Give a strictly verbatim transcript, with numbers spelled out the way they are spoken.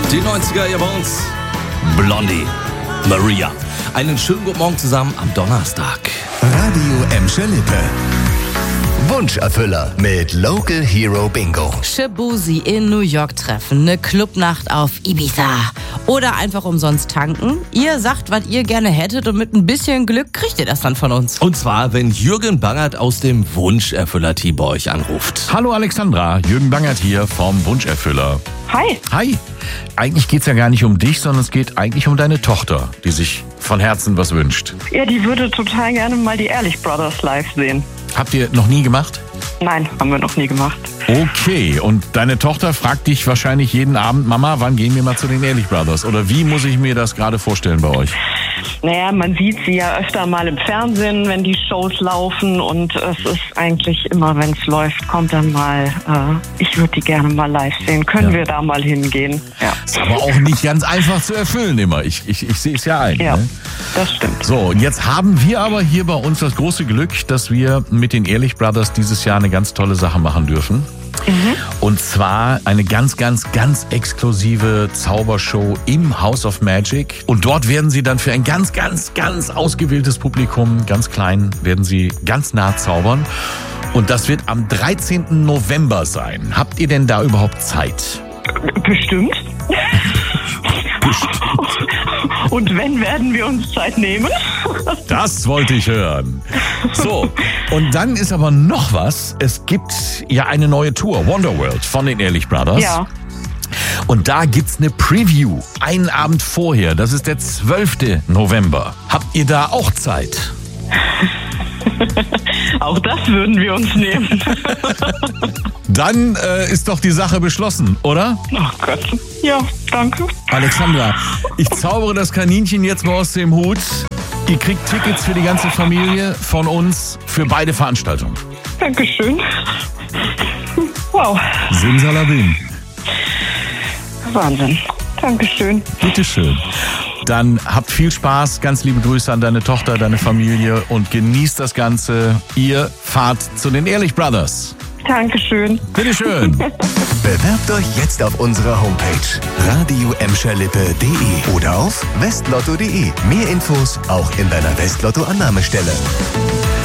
Die neunziger hier bei uns. Blondie, Maria. Einen schönen guten Morgen zusammen am Donnerstag. Radio Emscher Lippe. Wunscherfüller mit Local Hero Bingo. Shabuzi in New York treffen, eine Clubnacht auf Ibiza oder einfach umsonst tanken. Ihr sagt, was ihr gerne hättet und mit ein bisschen Glück kriegt ihr das dann von uns. Und zwar, wenn Jürgen Bangert aus dem Wunscherfüller-Team bei euch anruft. Hallo Alexandra, Jürgen Bangert hier vom Wunscherfüller. Hi. Hi. Eigentlich geht's ja gar nicht um dich, sondern es geht eigentlich um deine Tochter, die sich von Herzen was wünscht. Ja, die würde total gerne mal die Ehrlich Brothers live sehen. Habt ihr noch nie gemacht? Nein, haben wir noch nie gemacht. Okay, und deine Tochter fragt dich wahrscheinlich jeden Abend, Mama, wann gehen wir mal zu den Ehrlich Brothers? Oder wie muss ich mir das gerade vorstellen bei euch? Naja, man sieht sie ja öfter mal im Fernsehen, wenn die Shows laufen, und es ist eigentlich immer, wenn es läuft, kommt dann mal, äh, ich würde die gerne mal live sehen. Können Ja. wir da mal hingehen? Ja, Ist aber auch nicht ganz einfach zu erfüllen immer. Ich, ich, ich sehe es ja ein. ja, Ne? das stimmt. So, und jetzt haben wir aber hier bei uns das große Glück, dass wir mit den Ehrlich Brothers dieses Jahr eine ganz tolle Sache machen dürfen. Mhm. Und zwar eine ganz, ganz, ganz exklusive Zaubershow im House of Magic. Und dort werden sie dann für ein ganz, ganz, ganz ausgewähltes Publikum, ganz klein, werden sie ganz nah zaubern. Und das wird am dreizehnten November sein. Habt ihr denn da überhaupt Zeit? Bestimmt. Und wenn, werden wir uns Zeit nehmen? Das wollte ich hören. So, und dann ist aber noch was. Es gibt ja eine neue Tour, Wonderworld von den Ehrlich Brothers. Ja. Und da gibt's eine Preview, einen Abend vorher. Das ist der zwölften November. Habt ihr da auch Zeit? Auch das würden wir uns nehmen. Dann äh, ist doch die Sache beschlossen, oder? Oh Gott. Ja, danke. Alexandra, ich zaubere das Kaninchen jetzt mal aus dem Hut. Ihr kriegt Tickets für die ganze Familie von uns für beide Veranstaltungen. Dankeschön. Wow. Simsalabim. Wahnsinn. Dankeschön. Bitteschön. Dann habt viel Spaß, ganz liebe Grüße an deine Tochter, deine Familie und genießt das Ganze. Ihr fahrt zu den Ehrlich Brothers. Dankeschön. Bitteschön. Bewerbt euch jetzt auf unserer Homepage radio emscher lippe punkt de oder auf westlotto punkt de. Mehr Infos auch in deiner Westlotto-Annahmestelle.